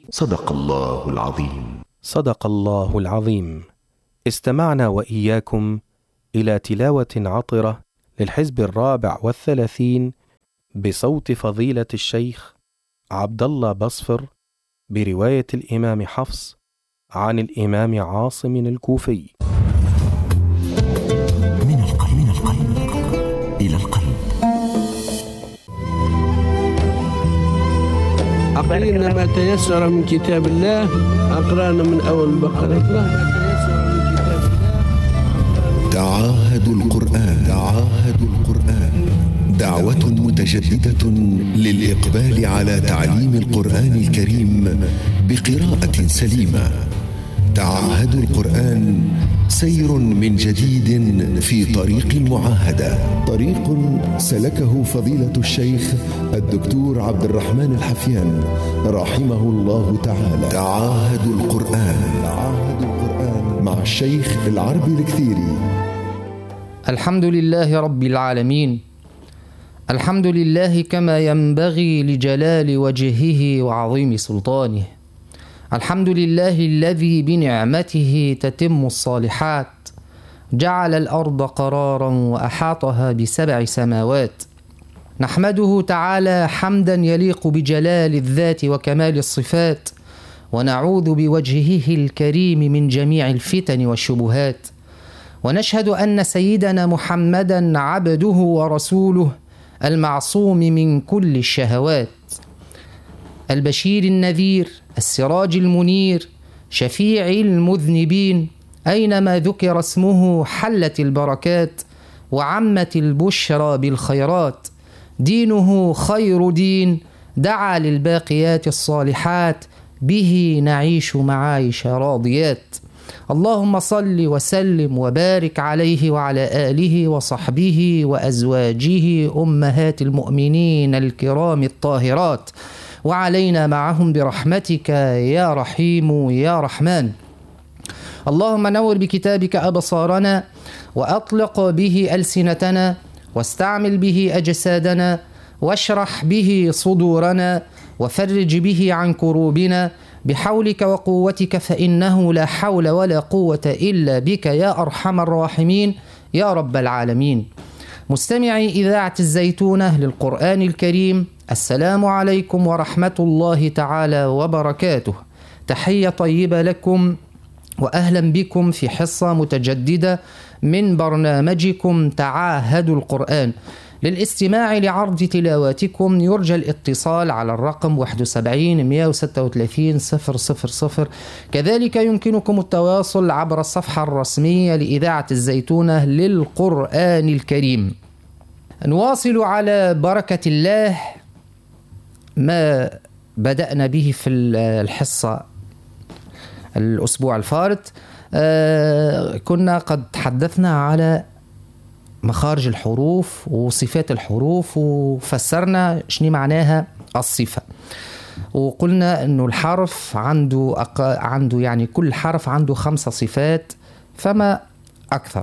صدق الله العظيم. صدق الله العظيم. استمعنا وإياكم إلى تلاوة عطرة للحزب 34 بصوت فضيلة الشيخ عبد الله بصفر برواية الإمام حفص عن الإمام عاصم الكوفي. من القلب إلى القلب. أقرأنا ما تيسر من كتاب الله. أقرأنا من أول البقرة. تعاهدوا القرآن. دعوة متجددة للإقبال على تعليم القرآن الكريم بقراءة سليمة. تعاهدوا القرآن سير من جديد في طريق المعاهدة، طريق سلكه فضيلة الشيخ الدكتور عبد الرحمن الحفيان رحمه الله تعالى. تعاهدوا القرآن مع الشيخ العربي الكثيري. الحمد لله رب العالمين، الحمد لله كما ينبغي لجلال وجهه وعظيم سلطانه. الحمد لله الذي بنعمته تتم الصالحات، جعل الأرض قرارا وأحاطها ب7 سماوات. نحمده تعالى حمدا يليق بجلال الذات وكمال الصفات، ونعوذ بوجهه الكريم من جميع الفتن والشبهات. ونشهد أن سيدنا محمدا عبده ورسوله المعصوم من كل الشهوات، البشير النذير، السراج المنير، شفيع المذنبين. أينما ذكر اسمه حلت البركات، وعمت البشرى بالخيرات. دينه خير دين، دعا للباقيات الصالحات، به نعيش معايش راضيات. اللهم صل وسلم وبارك عليه وعلى آله وصحبه وأزواجه أمهات المؤمنين الكرام الطاهرات، وعلينا معهم برحمتك يا رحيم يا رحمن. اللهم نور بكتابك أبصارنا، وأطلق به ألسنتنا، واستعمل به أجسادنا، واشرح به صدورنا، وفرج به عن كروبنا بحولك وقوتك، فإنه لا حول ولا قوة إلا بك يا أرحم الراحمين يا رب العالمين. مستمعي إذاعة الزيتونة للقرآن الكريم، السلام عليكم ورحمة الله تعالى وبركاته. تحية طيبة لكم، وأهلا بكم في حصة متجددة من برنامجكم تعاهدوا القرآن. للاستماع لعرض تلاواتكم يرجى الاتصال على الرقم 71 136 000. كذلك يمكنكم التواصل عبر الصفحة الرسمية لإذاعة الزيتونة للقرآن الكريم. نواصل على بركة الله ما بدأنا به في الحصة الأسبوع الفارط. كنا قد تحدثنا على مخارج الحروف وصفات الحروف، وفسرنا شنو معناها الصفة، وقلنا أنه الحرف عنده يعني كل حرف عنده 5 صفات فما أكثر.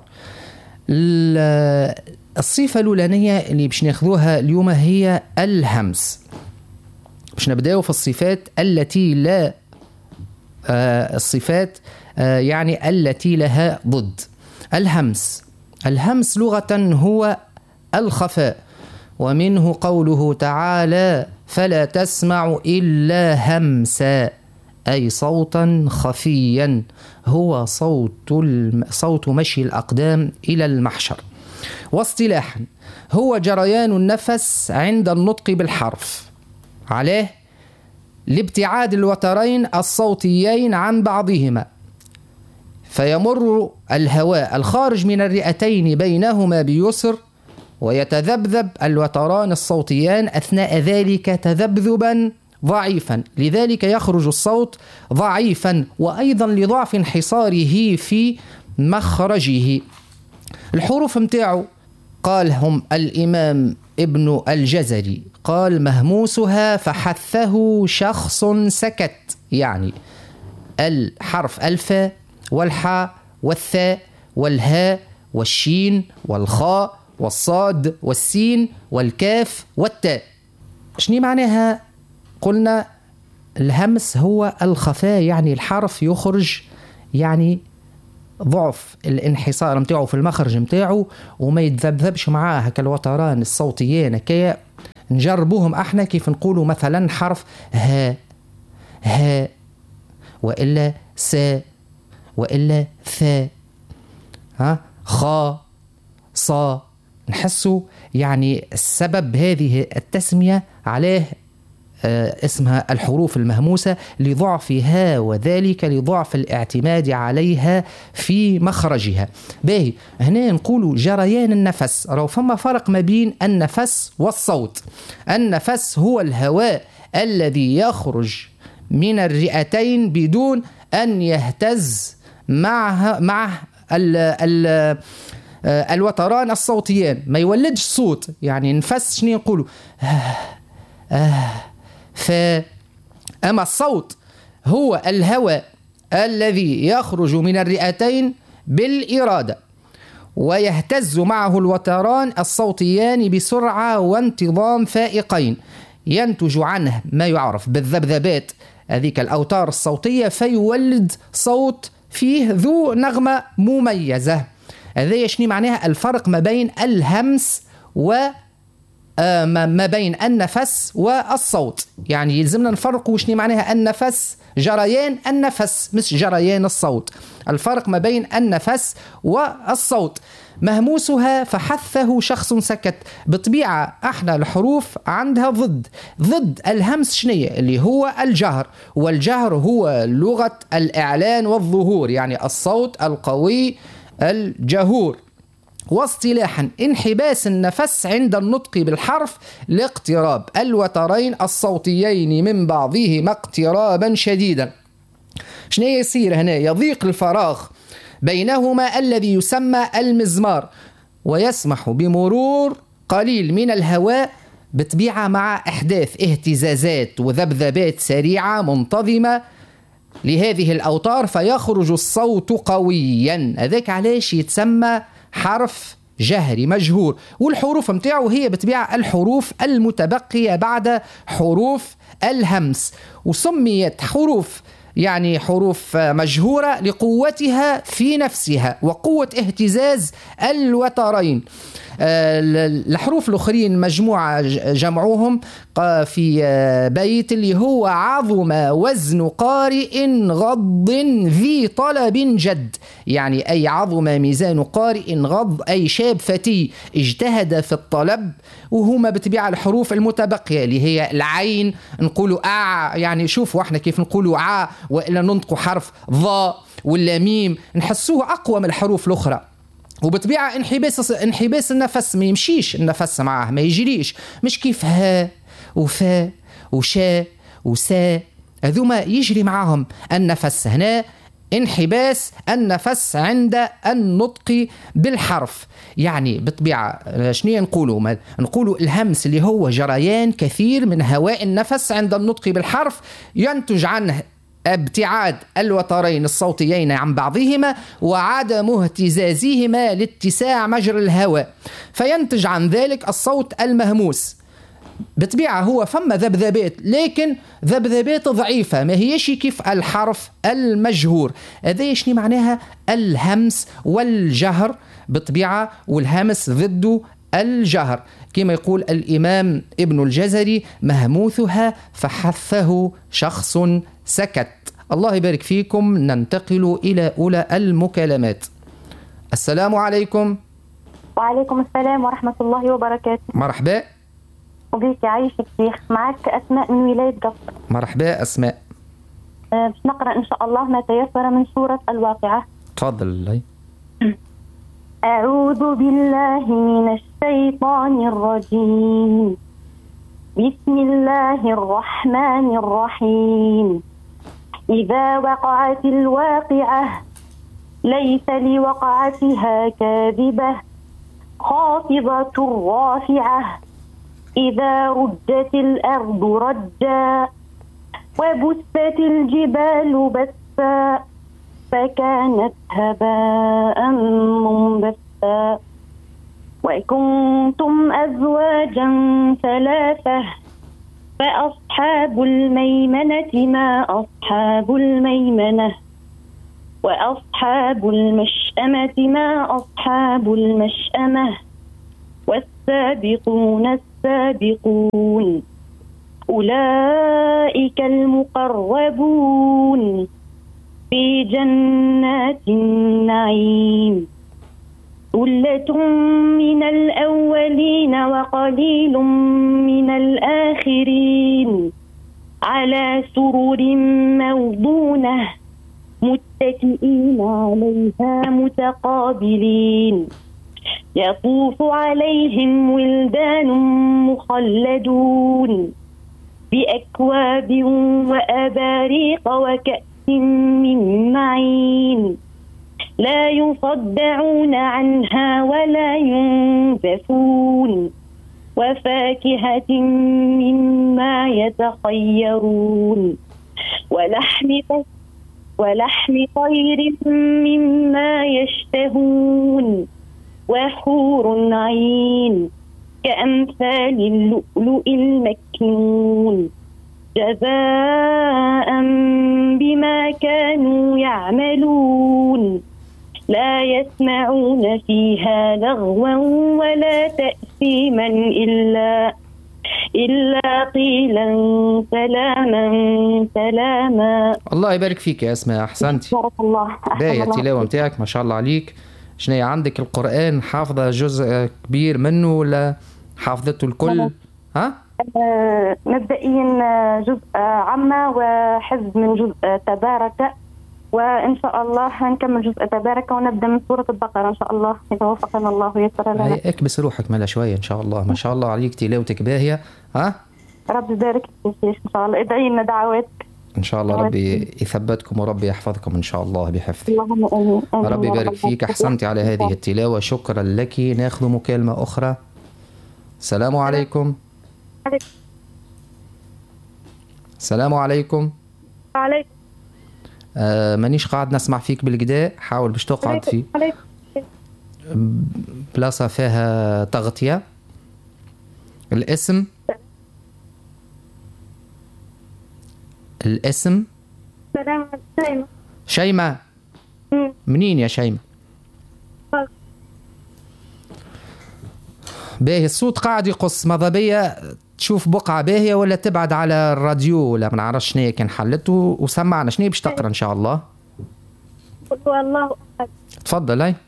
الصفة الأولانية اللي باش ناخذوها اليوم هي الهمس. باش نبداو في الصفات التي لا الصفات يعني التي لها ضد. الهمس لغة هو الخفاء، ومنه قوله تعالى فلا تسمع إلا همسا، أي صوتا خفيا، هو صوت مشي الأقدام إلى المحشر. واصطلاحا هو جريان النفس عند النطق بالحرف عليه لابتعاد الوترين الصوتيين عن بعضهما، فيمر الهواء الخارج من الرئتين بينهما بيسر، ويتذبذب الوتران الصوتيان أثناء ذلك تذبذبا ضعيفا، لذلك يخرج الصوت ضعيفا، وأيضا لضعف انحصاره في مخرجه. الحروف متاعه قالهم الإمام ابن الجزري، قال مهموسها فحثه شخص سكت، يعني الحرف الفاء والحاء والثاء والهاء والشين والخاء والصاد والسين والكاف والتاء. شنو معناها؟ قلنا الهمس هو الخفاء، يعني الحرف يخرج يعني ضعف الانحصار متاعه في المخرج متاعه وما يتذبذبش معاه هكا الوتران الصوتيين هكايا. نجربوهم احنا كيف نقولوا مثلا حرف ها وإلا سا وإلا ثا خا صا. نحسوا يعني السبب هذه التسمية عليه اسمها الحروف المهموسة لضعفها، وذلك لضعف الاعتماد عليها في مخرجها. باهي هنا نقولوا جريان النفس. رأوا فما فرق ما بين النفس والصوت. النفس هو الهواء الذي يخرج من الرئتين بدون أن يهتز مع الوتران الصوتيان، ما يولدش صوت. يعني نفس شنو نقولوا أما الصوت هو الهواء الذي يخرج من الرئتين بالإرادة ويهتز معه الوتران الصوتيان بسرعة وانتظام فائقين، ينتج عنه ما يعرف بالذبذبات هذيك الأوتار الصوتية فيولد صوت فيه ذو نغمة مميزة. هذا يشني معناها الفرق ما بين الهمس ما بين النفس والصوت. يعني يلزمنا نفرق وشني معناها النفس، جريان النفس مش جريان الصوت. الفرق ما بين النفس والصوت. مهموسها فحثه شخص سكت. بطبيعة احنا الحروف عندها ضد الهمس شنية اللي هو الجهر، والجهر هو لغة الإعلان والظهور، يعني الصوت القوي الجهور. واصطلاحا انحباس النفس عند النطق بالحرف لاقتراب الوترين الصوتيين من بعضهما اقترابا شديدا. شنو يصير هنا؟ يضيق الفراغ بينهما الذي يسمى المزمار، ويسمح بمرور قليل من الهواء بطبيعة مع إحداث اهتزازات وذبذبات سريعة منتظمة لهذه الأوتار فيخرج الصوت قويا. هذاك علاش يتسمى حرف جهري مجهور. والحروف متاعه هي بطبيعة الحروف المتبقية بعد حروف الهمس، وسميت حروف يعني حروف مجهورة لقوتها في نفسها وقوة اهتزاز الوترين. الحروف الأخرين مجموعة جمعوهم في بيت اللي هو عظم وزن قارئ غض ذي طلب جد، يعني أي عظم ميزان قارئ غض أي شاب فتي اجتهد في الطلب. وهما بتبيع الحروف المتبقية اللي هي العين نقولوا يعني شوفوا احنا كيف نقولوا وإلا ننطقوا حرف ضاء ولا ميم نحسوه أقوى من الحروف الأخرى. وبطبيعة انحباس النفس ما يمشيش النفس معه، ما يجريش، مش كيف ها وفا وشا وسا هذوما يجري معهم النفس. هنا انحباس النفس عند النطق بالحرف. يعني بطبيعة شنو نقولوا الهمس اللي هو جريان كثير من هواء النفس عند النطق بالحرف ينتج عنه ابتعاد الوترين الصوتيين عن بعضهما وعدم اهتزازهما لاتساع مجرى الهواء، فينتج عن ذلك الصوت المهموس. بطبيعة هو فما ذبذبات لكن ذبذبات ضعيفة، ما هيش كيف الحرف المجهور. هذا شنو معناها الهمس والجهر بطبيعة، والهمس ضد الجهر كما يقول الإمام ابن الجزري مهموثها فحثه شخص سكت. الله يبارك فيكم. ننتقل إلى أولى المكالمات. السلام عليكم. وعليكم السلام ورحمة الله وبركاته. مرحبا وبيك يعيشك شيخ. معك أسماء من ولاية قصر. مرحبا أسماء. باش نقرأ إن شاء الله ما تيسر من سورة الواقعة. تفضل. أعوذ بالله من الشيطان الرجيم. بسم الله الرحمن الرحيم. إذا وقعت الواقعة ليس لوقعتها كاذبة خافضة رافعة. إذا رجت الأرض رجا وبست الجبال بسا فكانت هباء منبثا. وكنتم أزواجا ثلاثة فأصحاب وأصحاب الميمنة ما أصحاب الميمنة وأصحاب المشأمة ما أصحاب المشأمة والسابقون السابقون أولئك المقربون في جنات النعيم ثلة من الأولين وقليل من الآخرين على سرر موضونة متكئين عليها متقابلين يطوف عليهم ولدان مخلدون بأكواب وأباريق وكأس من معين لا يصدعون عنها ولا ينزفون وفاكهة مما يتخيرون ولحم طير مما يشتهون وحور عين كأمثال اللؤلؤ المكنون جزاء بما كانوا يعملون لا يسمعون فيها لغوا ولا تأثيما إلا قيلا سلاما سلاما. الله يبارك فيك يا أسماء، أحسنتي. بارك الله. باهية التلاوة متاعك ما شاء الله عليك. شنو عندك القرآن حافظة جزء كبير منه ولا حافظته الكل؟ ها؟ مبدئيا جزء عامة وحفظ من جزء تبارك، وإن شاء الله هنكمل جزء تبارك ونبدأ من سورة البقرة إن شاء الله إذا وفقنا الله ويسر لنا. هي اكبس روحك ملا شوية إن شاء الله. ما شاء الله عليك تلاوتك باهية. ها؟ ربي يبارك فيك إن شاء الله. ادعي لنا دعواتك إن شاء الله. ربي يثبتكم وربي يحفظكم إن شاء الله بحفظه. اللهم آمين. ربي يبارك فيك. أحسنتي على هذه التلاوة، شكرا لك. ناخذ مكالمة أخرى. السلام عليكم. السلام عليكم. عليكم. مانيش قاعد نسمع فيك بالقداء، حاول باش تقعد في بلاصة فيها تغطية. الاسم سلام شيماء. شيماء منين يا شيماء؟ باهي الصوت قاعد يقص. ماذا بيا تشوف بقعة باهية ولا تبعد على الراديو ولا ما نعرفش شنو كان حلته وسمعنا شنو باش تقرا ان شاء الله. قل هو الله احد. تفضل. هاي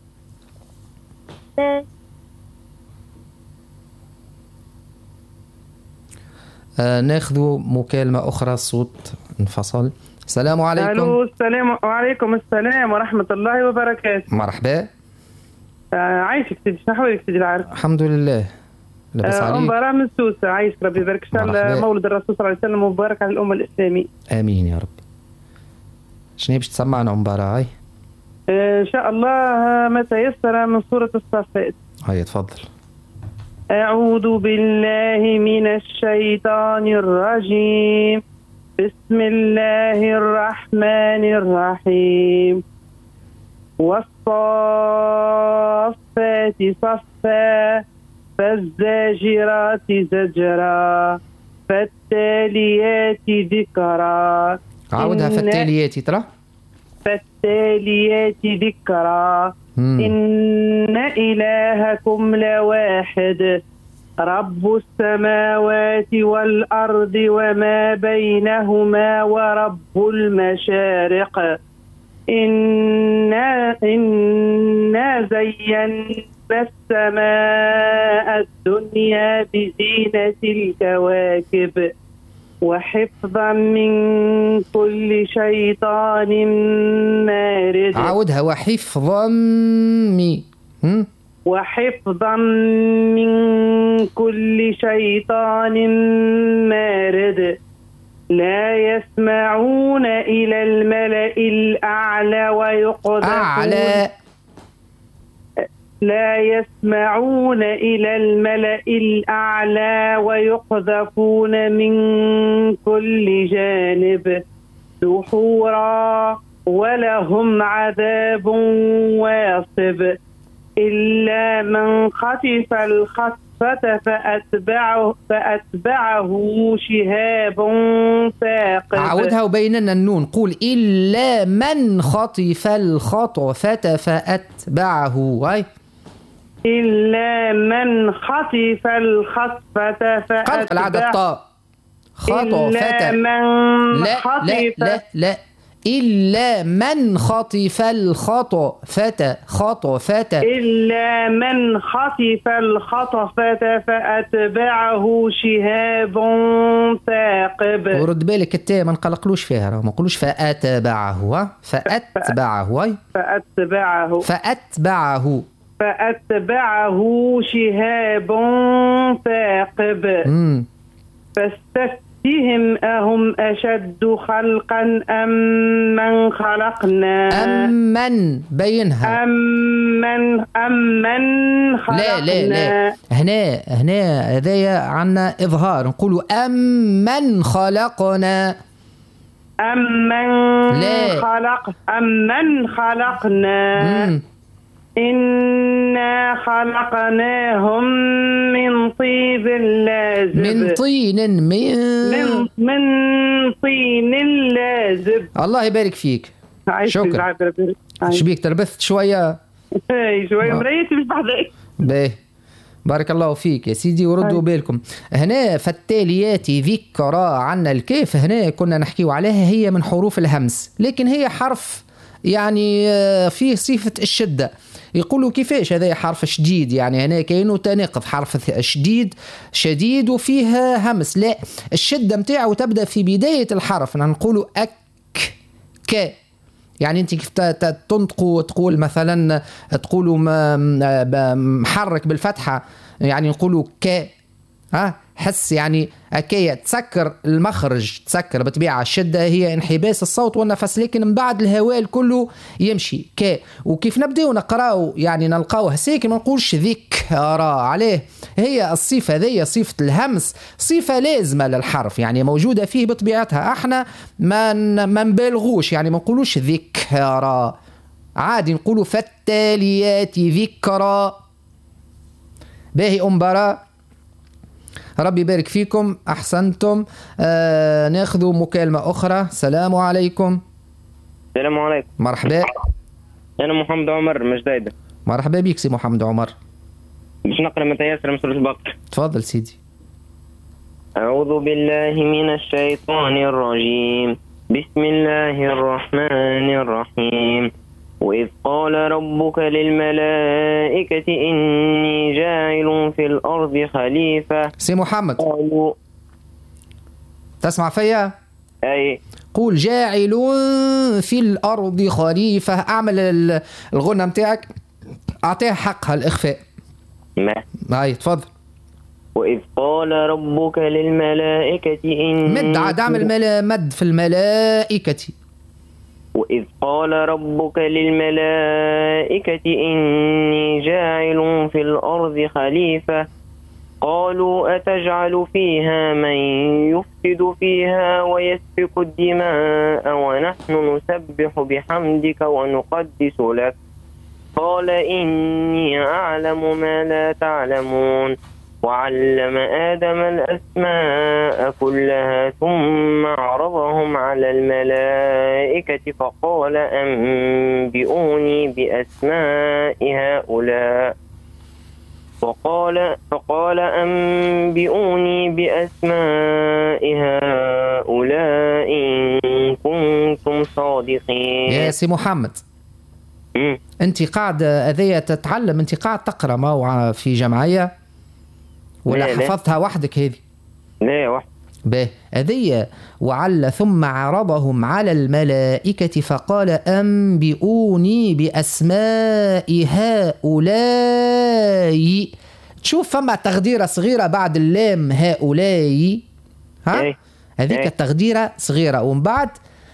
ناخذ مكالمة أخرى. الصوت انفصل. السلام عليكم. الو. السلام عليكم. السلام ورحمة الله وبركاته. مرحبا. عايشك سيدي، شنو أحوالك سيدي العارف؟ الحمد لله. لاباس عليك؟ مباراة من سوسة. عايشك ربي يبارك إن شاء الله. مولد الرسول صلى الله عليه وسلم مبارك على الأمة الإسلامية. آمين يا رب. شنو باش تسمعنا مباراة هاي؟ إن شاء الله ما تيسر من سورة الصافات. هيا تفضل. أعوذ بالله من الشيطان الرجيم. بسم الله الرحمن الرحيم. والصافات صفا فالزاجرات زجرا فالتاليات ذكرا. عاودها. فالتاليات ترى. فالتاليات ذكرا. إن إلهكم لواحد رب السماوات والأرض وما بينهما ورب المشارق. إنا زينا السماء الدنيا بزينة الكواكب وحفظا من كل شيطان مارد. عاودها. وحفظا من كل شيطان مارد. لا يسمعون إلى الملأ الأعلى ويقذفون. لا يسمعون إلى الملأ الأعلى ويقذفون من كل جانب دحورا ولهم عذاب واصب. إلا من خطف الخطفة فأتبعه شهاب ثاقب. عودها وبيننا النون. قول إلا من خطف الخطفة فأتبعه. هاي إلا من خطف الخطفة قلق العدد طاء خطفة. إلا من خطف لا إلا من خطف الخطفة إلا من خطف الخطفة فأتبعه شهاب ثاقب. ورد بالك التاء ما نقلقلوش فيها، ما نقولوش فأتبعه، فأتبعه فأتبعه شهاب ثاقب. فاستفتهم أهم أشد خلقا أم من خلقنا. أمن بينها. أمن خلقنا. لا هنا هذايا عنا إظهار، نقولوا أمن خلقنا. أمن خلقنا. إنا خلقناهم من طين لازب. من طين لازب. الله يبارك فيك. شكرا. شبيك تربثت شوية؟ شوية مريتي مش بحذاك. باهي بارك الله فيك يا سيدي. وردوا بالكم هنا فالتاليات ذكرى عنا الكيف. هنا كنا نحكيو عليها، هي من حروف الهمس، لكن هي حرف يعني فيه صفة الشدة. يقولوا كيفاش هذا حرف شديد؟ يعني هنا كأنه تناقض، حرف شديد وفيه همس. لا، الشدة متاعه تبدأ في بداية الحرف. نقولوا ك، يعني انت كيف تنطقوا تقول مثلا تقولوا محرك بالفتحة، يعني نقولوا ك حس يعني أكية تسكر المخرج، تسكر بطبيعة. الشدة هي انحباس الصوت والنفس، لكن من بعد الهواء كله يمشي ك. وكيف نبدأ نقرأه يعني نلقاوه ساكن ما نقولش ذكرى عليه. هي الصفة ذي صفة الهمس، صفة لازمة للحرف، يعني موجودة فيه بطبيعتها. احنا ما نبالغوش، يعني ما نقولوش ذكرى عادي، نقولوا فالتاليات ذكرى. باهي أمبراء، ربي يبارك فيكم، أحسنتم. ناخذ مكالمة أخرى. السلام عليكم. السلام عليكم. مرحبا. أنا محمد عمر مجديدة. مرحبا بك سي محمد عمر. باش نقرأ متى ياسر من سورة البقرة. تفضل سيدي. أعوذ بالله من الشيطان الرجيم. بسم الله الرحمن الرحيم. وإذ قال ربك للملائكة إني جاعل في الأرض خليفة. سي محمد قالوا تسمع فيا؟ أي. قول جاعل في الأرض خليفة. أعمل الغنى متاعك، أعطيها حقها الإخفاء. ما هاي تفضل. وإذ قال ربك للملائكة إني مد عاد أعمل مد في الملائكة. وإذ قال ربك للملائكة إني جاعل في الأرض خليفة قالوا أتجعل فيها من يفسد فيها ويسفك الدماء ونحن نسبح بحمدك ونقدس لك قال إني أعلم ما لا تعلمون وعلم آدم الأسماء كلها ثم عرضهم على الملائكة فقال أنبئوني بأسماء هؤلاء فقال أنبئوني بأسماء هؤلاء إن كنتم صادقين. يا سي محمد أنت قاعد أذية تتعلم، أنت قاعد تقرأ ما في جمعية ولا حفظتها وحدك هذه؟ لا وحدك. به أذية وعل ثم عرضهم على الملائكة فقال أنبئوني بأسماء هؤلاء. تشوف فما تغديرة صغيرة بعد اللام هؤلاء، هذيك التغديرة صغيرة. ومن بعد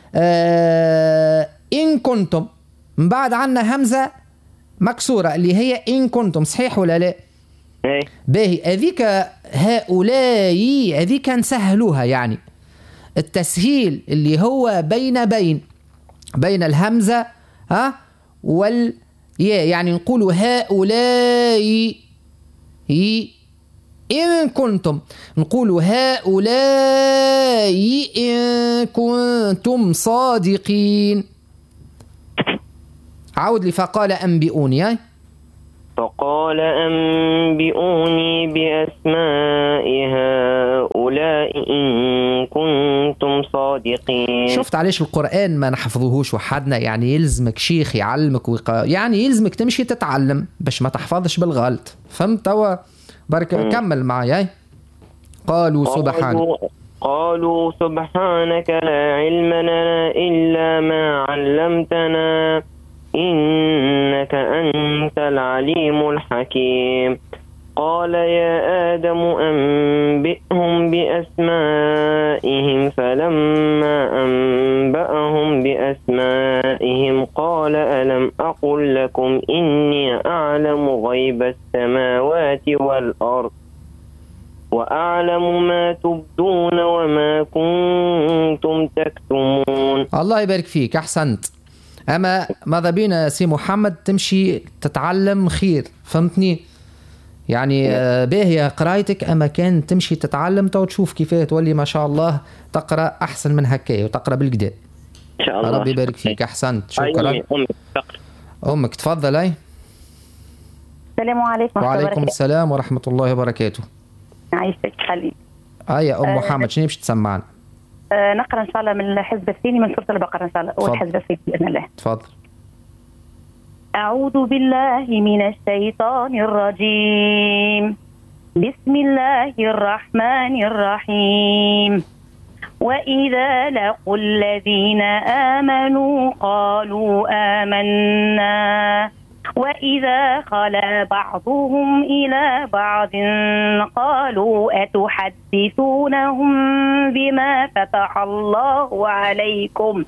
إن كنتم، من بعد عنا همزة مكسورة اللي هي إن كنتم، صحيح ولا لا؟ باهي أذيك هؤلاء أذيك نسهلوها، يعني التسهيل اللي هو بين الهمزة والياء يعني نقول هؤلاء إن كنتم، نقول هؤلاء إن كنتم صادقين. عود لي. فقال أنبئوني. فقال أنبئوني بأسماء هؤلاء إن كنتم صادقين. شفت علاش القرآن ما نحفظوهوش وحدنا؟ يعني يلزمك شيخ يعلمك يعني يلزمك تمشي تتعلم باش ما تحفظش بالغلط. فهمت توا؟ بركة كمل معايا. قالوا سبحانك لا علم لنا إلا ما علمتنا إنك أنت العليم الحكيم. قال يا آدم أنبئهم بأسمائهم فلما أنبأهم بأسمائهم قال ألم أقل لكم إني أعلم غيب السماوات والأرض وأعلم ما تبدون وما كنتم تكتمون. الله يبارك فيك، أحسنت. أما ماذا بينا سي محمد تمشي تتعلم خير، فهمتني؟ يعني باهية قرايتك، أما كان تمشي تتعلم تو تشوف كيفاه تولي ما شاء الله تقرأ أحسن من هكايا وتقرأ بالكدا إن شاء الله. ربي يبارك فيك، أحسنت. شكرا. أمك تفضل. أي السلام عليكم. وعليكم السلام ورحمة الله وبركاته. عايشك خليك. يا أم محمد شنو باش تسمعنا؟ نقرأ إن شاء الله من الحزب الثاني من سورة البقرة إن شاء الله، أول حزب الثاني بإذن الله. تفضل. أعوذ بالله من الشيطان الرجيم. بسم الله الرحمن الرحيم. وإذا لقوا الذين آمنوا قالوا آمنا وإذا خلا بعضهم إلى بعض قالوا أتحدثونهم بما فتح الله عليكم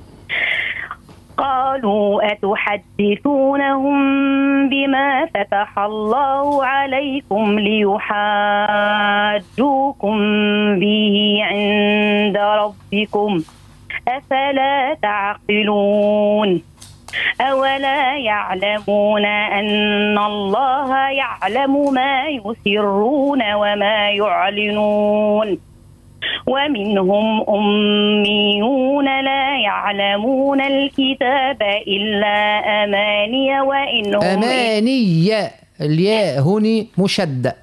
ليحاجوكم به عند ربكم أفلا تعقلون. أولا يعلمون أن الله يعلم ما يسرون وما يعلنون. ومنهم أميون لا يعلمون الكتاب إلا أماني وإنهم أماني، الياء هنا مشدة.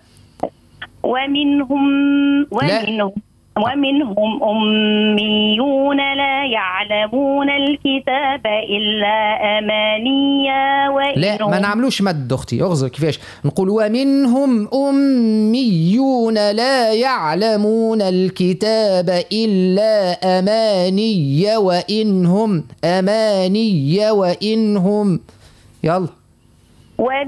ومنهم أميون لا يعلمون الكتاب إلا أمانيا وإنهم. لا ما نعملوش مد أختي، أغزر كيفاش نقول ومنهم أميون لا يعلمون الكتاب إلا أماني وإنهم يلا